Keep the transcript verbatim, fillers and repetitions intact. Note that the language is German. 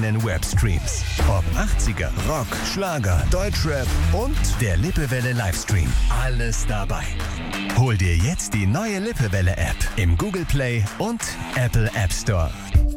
deinen Webstreams. Ob achtziger, Rock, Schlager, Deutschrap und der Lippewelle Livestream. Alles dabei. Hol dir jetzt die neue Lippewelle App im Google Play und Apple App Store.